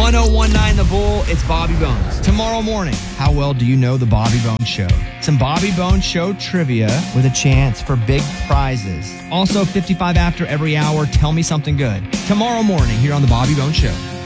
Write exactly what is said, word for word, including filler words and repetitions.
one oh one nine The Bull, it's Bobby Bones. Tomorrow morning, how well do you know The Bobby Bones Show? Some Bobby Bones Show trivia with a chance for big prizes. Also, fifty-five after every hour, tell me something good. Tomorrow morning here on The Bobby Bones Show.